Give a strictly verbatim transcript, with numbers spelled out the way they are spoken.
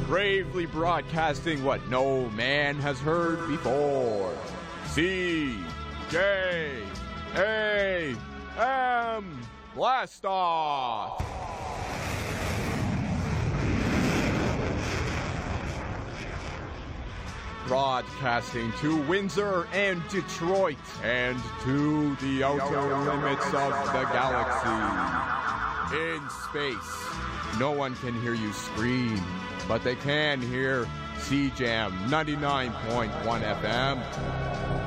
bravely broadcasting what no man has heard before. C J A M Blast Off! Broadcasting to Windsor and Detroit and to the outer limits of the galaxy. In space, no one can hear you scream, but they can hear C J A M ninety-nine point one F M.